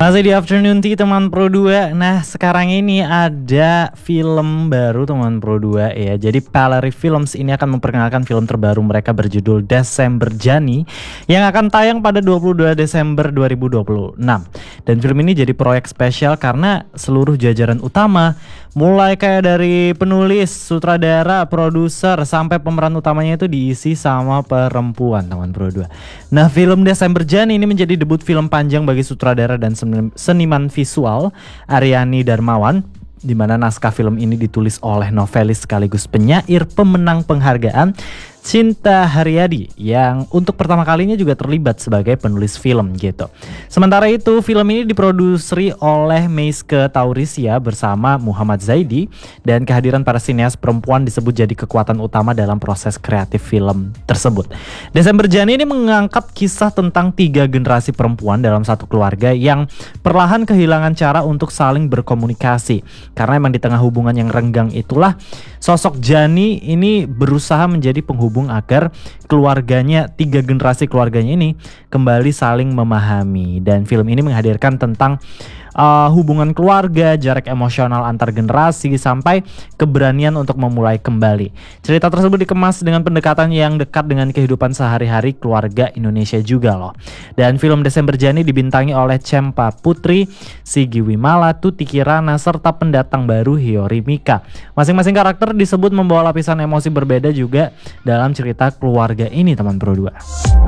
Masih di Afternoon Tea teman Pro 2. Nah sekarang ini ada film baru teman Pro 2 ya. Jadi Palari Films ini akan memperkenalkan film terbaru mereka berjudul Desember Jani yang akan tayang pada 22 Desember 2026. Dan film ini jadi proyek spesial karena seluruh jajaran utama, mulai kayak dari penulis, sutradara, produser, sampai pemeran utamanya itu diisi sama perempuan teman Pro 2. Nah film Desember Jani ini menjadi debut film panjang bagi sutradara dan seniman visual Aryani Darmawan, di mana naskah film ini ditulis oleh novelis sekaligus penyair pemenang penghargaan Cinta Haryadi yang untuk pertama kalinya juga terlibat sebagai penulis film gitu. Sementara itu film ini diproduksi oleh Meiske Taurisia bersama Muhammad Zaidi, dan kehadiran para sineas perempuan disebut jadi kekuatan utama dalam proses kreatif film tersebut. Desember Jani ini mengangkat kisah tentang 3 generasi perempuan dalam satu keluarga yang perlahan kehilangan cara untuk saling berkomunikasi. Karena emang di tengah hubungan yang renggang itulah sosok Jani ini berusaha menjadi penghubung agar keluarganya, 3 generasi keluarganya ini kembali saling memahami. Dan film ini menghadirkan tentang hubungan keluarga, jarak emosional antar generasi, sampai keberanian untuk memulai kembali. Cerita tersebut dikemas dengan pendekatan yang dekat dengan kehidupan sehari-hari keluarga Indonesia juga loh. Dan film Desember Jani dibintangi oleh Cempa Putri, Sigi Wimala, Tuti Kirana, serta pendatang baru Hyori Mika. Masing-masing karakter disebut membawa lapisan emosi berbeda juga dalam cerita keluarga ini teman Pro 2.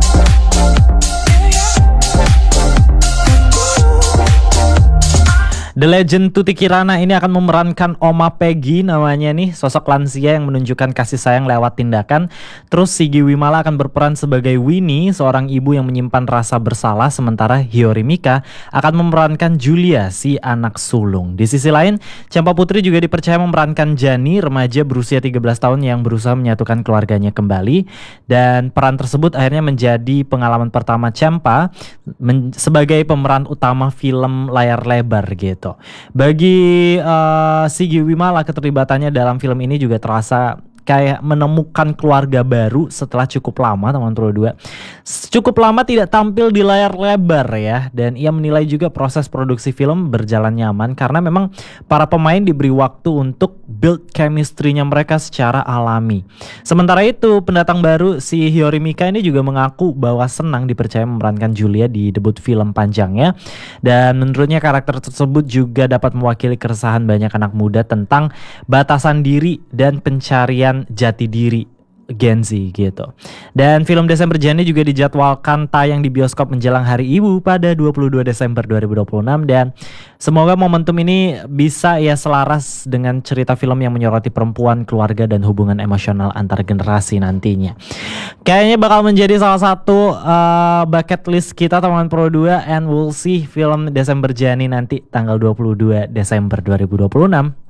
The Legend Tuti Kirana ini akan memerankan Oma Peggy namanya nih, sosok lansia yang menunjukkan kasih sayang lewat tindakan. Terus Sigi Wimala akan berperan sebagai Winnie, seorang ibu yang menyimpan rasa bersalah, sementara Hyori Mika akan memerankan Julia, si anak sulung. Di sisi lain, Cempa Putri juga dipercaya memerankan Jani, remaja berusia 13 tahun yang berusaha menyatukan keluarganya kembali. Dan peran tersebut akhirnya menjadi pengalaman pertama Cempa sebagai pemeran utama film layar lebar gitu. Bagi Sigi Wimala, keterlibatannya dalam film ini juga terasa kayak menemukan keluarga baru setelah cukup lama teman Pro 2. Cukup lama tidak tampil di layar lebar ya. Dan ia menilai juga proses produksi film berjalan nyaman karena memang para pemain diberi waktu untuk build chemistry-nya mereka secara alami. Sementara itu pendatang baru si Hyori Mika ini juga mengaku bahwa senang dipercaya memerankan Julia di debut film panjangnya. Dan menurutnya karakter tersebut juga dapat mewakili keresahan banyak anak muda tentang batasan diri dan pencarian jati diri Gen Z gitu. Dan film Desember Jani juga dijadwalkan tayang di bioskop menjelang Hari Ibu pada 22 Desember 2026. Dan semoga momentum ini bisa ya selaras dengan cerita film yang menyoroti perempuan, keluarga, dan hubungan emosional antar generasi nantinya. Kayaknya bakal menjadi salah satu bucket list kita teman Pro 2, and we'll see film Desember Jani nanti tanggal 22 Desember 2026.